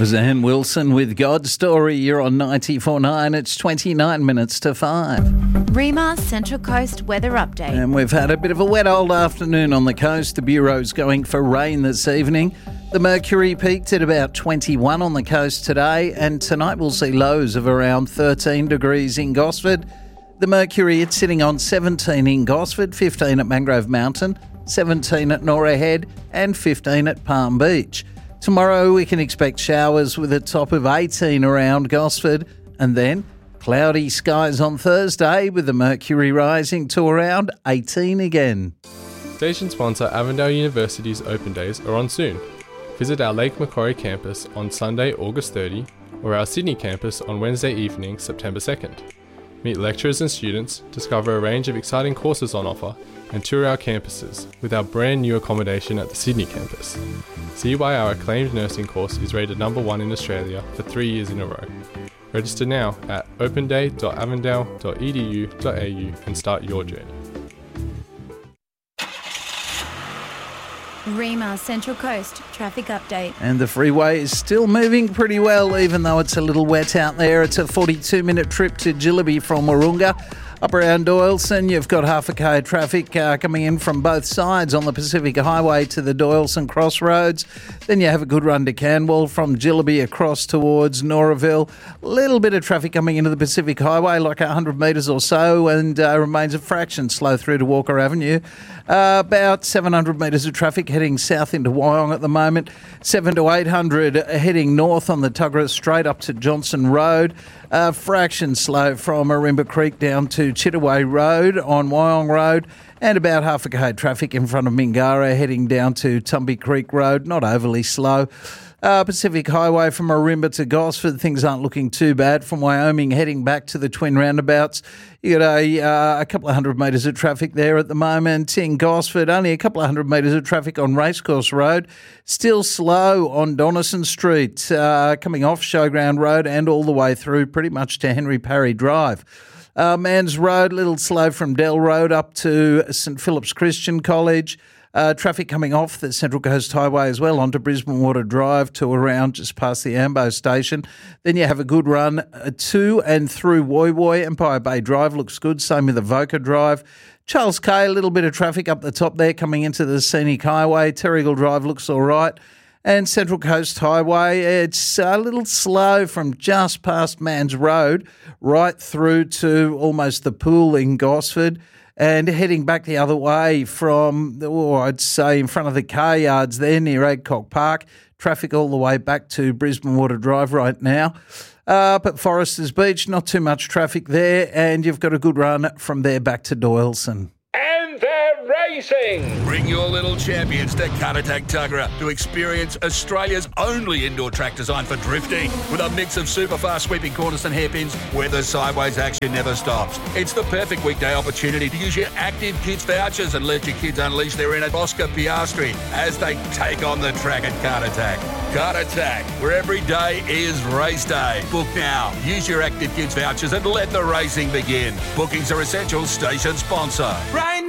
Was Ann Wilson with God's Story. You're on 94.9. It's 29 minutes to 5. REMA Central Coast weather update. And we've had a bit of a wet old afternoon on the coast. The Bureau's going for rain this evening. The mercury peaked at about 21 on the coast today, and tonight we'll see lows of around 13 degrees in Gosford. The mercury, it's sitting on 17 in Gosford, 15 at Mangrove Mountain, 17 at Norah Head, and 15 at Palm Beach. Tomorrow we can expect showers with a top of 18 around Gosford, and then cloudy skies on Thursday with the mercury rising to around 18 again. Station sponsor Avondale University's Open Days are on soon. Visit our Lake Macquarie campus on Sunday, August 30, or our Sydney campus on Wednesday evening, September 2nd. Meet lecturers and students, discover a range of exciting courses on offer, and tour our campuses with our brand new accommodation at the Sydney campus. See why our acclaimed nursing course is rated number 1 in Australia for 3 years in a row. Register now at openday.avondale.edu.au and start your journey. REMA Central Coast traffic update. And the freeway is still moving pretty well, even though it's a little wet out there. It's a 42-minute trip to Jillaby from Wahroonga. Up around Doyleson, you've got half a k of traffic coming in from both sides on the Pacific Highway to the Doyleson Crossroads. Then you have a good run to Canwell from Jillaby across towards Noraville. A little bit of traffic coming into the Pacific Highway, like 100 metres or so, and remains a fraction slow through to Walker Avenue. About 700 metres of traffic heading south into Wyong at the moment. 7 to 800 heading north on the Tuggerah straight up to Johnson Road. Fraction slow from Marimba Creek down to Chittaway Road on Wyong Road, and about half a k traffic in front of Mingara heading down to Tumby Creek Road, not overly slow. Pacific Highway from Marimba to Gosford, things aren't looking too bad. From Wyoming heading back to the twin roundabouts, you got a couple of hundred metres of traffic there at the moment. In Gosford, only a couple of hundred metres of traffic on Racecourse Road. Still slow on Donison Street, coming off Showground Road and all the way through pretty much to Henry Parry Drive. Mans Road, a little slow from Dell Road up to St Philip's Christian College. Traffic coming off the Central Coast Highway as well onto Brisbane Water Drive to around just past the Ambo station. Then you have a good run to and through Woy Woy. Empire Bay Drive looks good, same with Avoca Drive. Charles Cay, a little bit of traffic up the top there coming into the Scenic Highway. Terrigal Drive looks all right. And Central Coast Highway, it's a little slow from just past Mans Road right through to almost the pool in Gosford. And heading back the other way from, I'd say in front of the car yards there near Adcock Park. Traffic all the way back to Brisbane Water Drive right now. But Foresters Beach, not too much traffic there. And you've got a good run from there back to Doyleson. And they're racing! Bring your little champions to Caratak Tuggerah to experience Australia's only indoor track designed for drifting. With a mix of super fast sweeping corners and hairpins where the sideways action never stops. It's the perfect weekday opportunity to use your Active Kids vouchers and let your kids unleash their inner Oscar Piastri as they take on the track at Caratak. Caratak, where every day is race day. Book now. Use your Active Kids vouchers and let the racing begin. Bookings are essential. Station sponsor. Right